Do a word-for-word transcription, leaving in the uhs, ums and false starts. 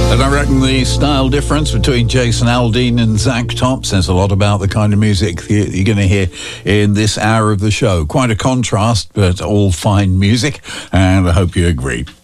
And I reckon the style difference between Jason Aldean and Zach Top says a lot about the kind of music you're going to hear in this hour of the show. Quite a contrast, but all fine music, and I hope you agree.